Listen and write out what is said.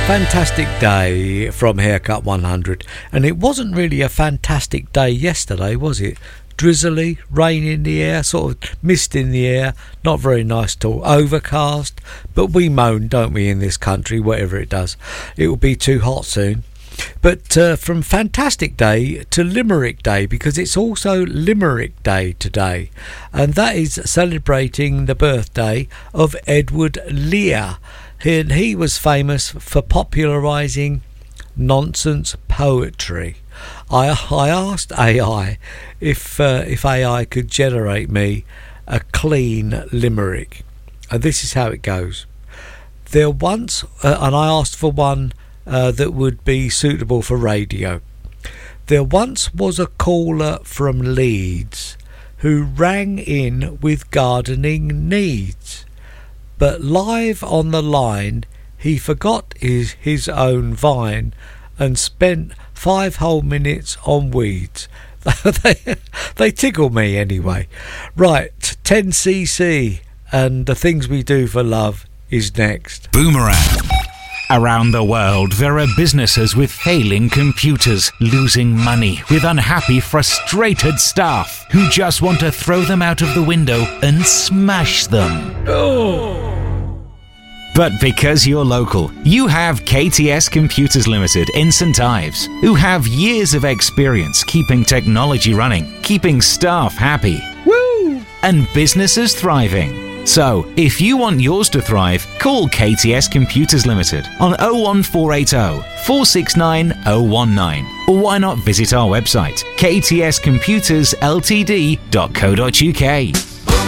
Fantastic day from Haircut 100, and it wasn't really a fantastic day yesterday, was it? Drizzly, rain in the air, sort of mist in the air, not very nice at all. Overcast, but we moan, don't we, in this country, whatever it does. It will be too hot soon. But from Fantastic Day to Limerick Day, because it's also Limerick Day today, and that is celebrating the birthday of Edward Lear. He was famous for popularising nonsense poetry. I asked AI if AI could generate me a clean limerick, and this is how it goes. There once, and I asked for one that would be suitable for radio. There once was a caller from Leeds who rang in with gardening needs, but live on the line he forgot his own vine and spent 5 whole minutes on weeds. They tickle me anyway. Right, 10cc and the things we do for love is next. Boomerang. Around the world, there are businesses with failing computers, losing money, with unhappy, frustrated staff who just want to throw them out of the window and smash them. Oh. But because you're local, you have KTS Computers Limited in St Ives, who have years of experience keeping technology running, keeping staff happy, and businesses thriving. So, if you want yours to thrive, call KTS Computers Limited on 01480 469 019. Or why not visit our website, ktscomputersltd.co.uk.